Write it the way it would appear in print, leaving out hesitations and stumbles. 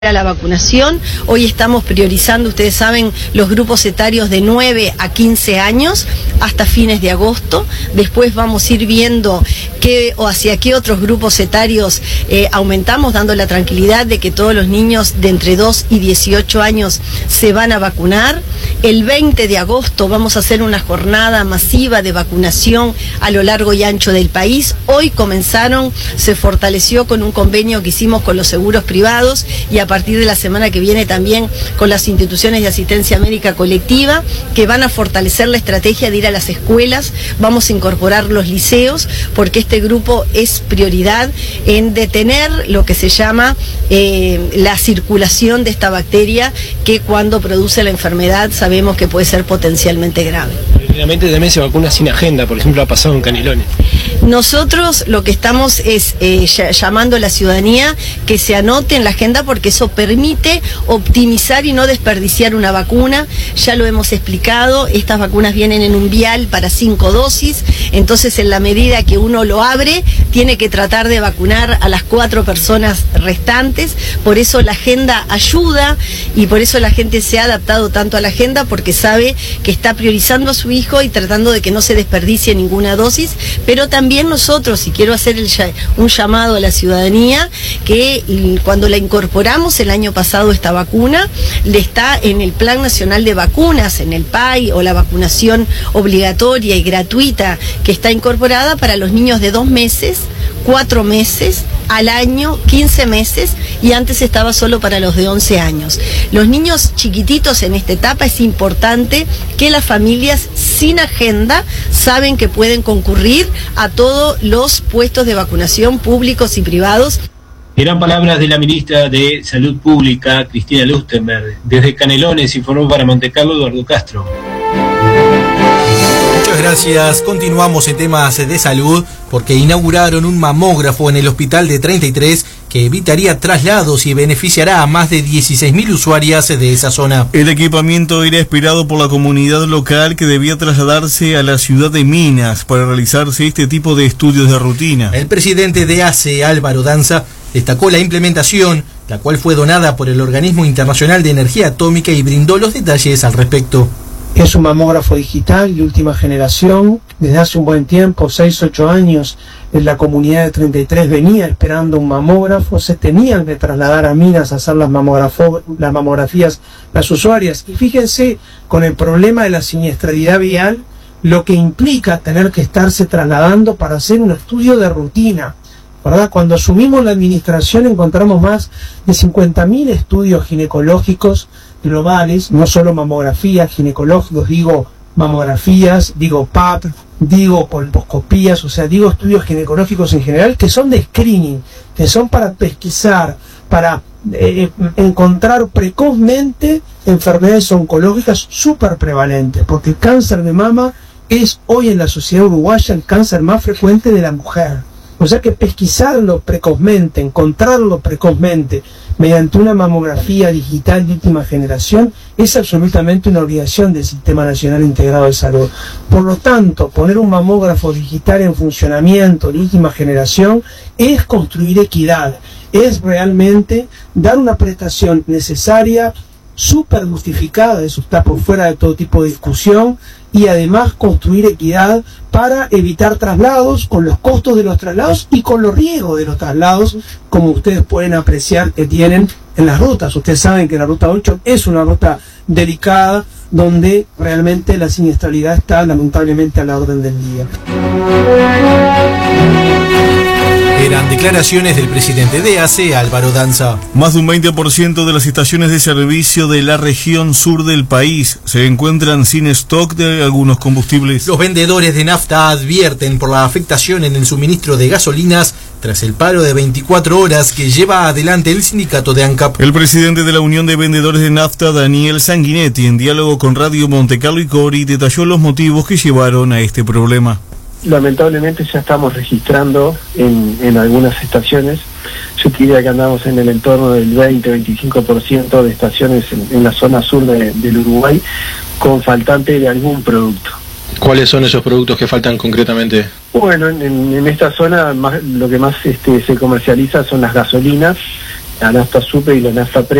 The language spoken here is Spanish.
a la vacunación. Hoy estamos priorizando, ustedes saben, los grupos etarios de 9 a 15 años hasta fines de agosto. Después vamos a ir viendo qué o hacia qué otros grupos etarios aumentamos, dando la tranquilidad de que todos los niños de entre 2 y 18 años se van a vacunar. El 20 de agosto vamos a hacer una jornada masiva de vacunación a lo largo y ancho del país. Hoy se fortaleció con un convenio que hicimos con los seguros privados y a partir de la semana que viene también con las instituciones de asistencia médica colectiva, que van a fortalecer la estrategia de ir a las escuelas. Vamos a incorporar los liceos, porque este grupo es prioridad en detener lo que se llama la circulación de esta bacteria, que cuando produce la enfermedad sabemos que puede ser potencialmente grave. Realmente también se vacuna sin agenda, por ejemplo, ha pasado en Canelones. Nosotros lo que estamos es llamando a la ciudadanía que se anote en la agenda, porque eso permite optimizar y no desperdiciar una vacuna. Ya lo hemos explicado, estas vacunas vienen en un vial para 5 dosis, entonces en la medida que uno lo abre, tiene que tratar de vacunar a las 4 personas restantes. Por eso la agenda ayuda y por eso la gente se ha adaptado tanto a la agenda, porque sabe que está priorizando a su hijo y tratando de que no se desperdicie ninguna dosis. Pero también nosotros, y quiero hacer un llamado a la ciudadanía, que cuando la incorporamos el año pasado esta vacuna, le está en el Plan Nacional de Vacunas, en el PAI, o la vacunación obligatoria y gratuita que está incorporada para los niños de 2 meses, 4 meses, al año, 15 meses, y antes estaba solo para los de 11 años. Los niños chiquititos en esta etapa es importante que las familias sin agenda saben que pueden concurrir a todos los puestos de vacunación públicos y privados. Eran palabras de la ministra de Salud Pública, Cristina Lustenberg. Desde Canelones informó para Montecarlo Eduardo Castro. Muchas gracias. Continuamos en temas de salud, porque inauguraron un mamógrafo en el hospital de 33 que evitaría traslados y beneficiará a más de 16.000 usuarias de esa zona. El equipamiento era esperado por la comunidad local, que debía trasladarse a la ciudad de Minas para realizarse este tipo de estudios de rutina. El presidente de ACE, Álvaro Danza, destacó la implementación, la cual fue donada por el Organismo Internacional de Energía Atómica, y brindó los detalles al respecto. Es un mamógrafo digital de última generación. Desde hace un buen tiempo, 6-8 años, en la comunidad de 33 venía esperando un mamógrafo. Se tenían que trasladar a Minas a hacer las mamografías las usuarias. Y fíjense, con el problema de la siniestralidad vial, lo que implica tener que estarse trasladando para hacer un estudio de rutina, ¿verdad? Cuando asumimos la administración encontramos más de 50.000 estudios ginecológicos globales, no solo mamografías ginecológicos, digo mamografías, digo PAP, digo colposcopías, o sea, digo estudios ginecológicos en general, que son de screening, que son para pesquisar, para encontrar precozmente enfermedades oncológicas súper prevalentes, porque el cáncer de mama es hoy en la sociedad uruguaya el cáncer más frecuente de la mujer. O sea que pesquisarlo precozmente, encontrarlo precozmente mediante una mamografía digital de última generación es absolutamente una obligación del Sistema Nacional Integrado de Salud. Por lo tanto, poner un mamógrafo digital en funcionamiento de última generación es construir equidad, es realmente dar una prestación necesaria, súper justificada, eso está por fuera de todo tipo de discusión, y además construir equidad para evitar traslados, con los costos de los traslados y con los riesgos de los traslados, como ustedes pueden apreciar que tienen en las rutas. Ustedes saben que la ruta 8 es una ruta delicada, donde realmente la siniestralidad está lamentablemente a la orden del día. Eran declaraciones del presidente de ACE, Álvaro Danza. Más de un 20% de las estaciones de servicio de la región sur del país se encuentran sin stock de algunos combustibles. Los vendedores de nafta advierten por la afectación en el suministro de gasolinas tras el paro de 24 horas que lleva adelante el sindicato de ANCAP. El presidente de la Unión de Vendedores de Nafta, Daniel Sanguinetti, en diálogo con Radio Montecarlo y Cori, detalló los motivos que llevaron a este problema. Lamentablemente ya estamos registrando en algunas estaciones, yo diría que andamos en el entorno del 20-25% de estaciones en la zona sur del Uruguay con faltante de algún producto. ¿Cuáles son esos productos que faltan concretamente? Bueno, en esta zona lo que más se comercializa son las gasolinas, nafta super y la nafta pre